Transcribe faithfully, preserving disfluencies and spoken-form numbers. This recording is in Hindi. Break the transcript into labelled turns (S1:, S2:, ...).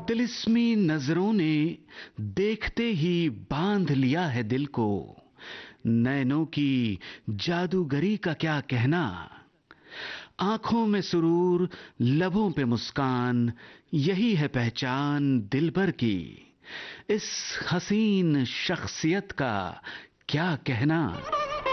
S1: तिलिस्मी नजरों ने देखते ही बांध लिया है दिल को, नैनों की जादूगरी का क्या कहना। आंखों में सुरूर, लबों पे मुस्कान, यही है पहचान दिलबर की। इस हसीन शख्सियत का क्या कहना।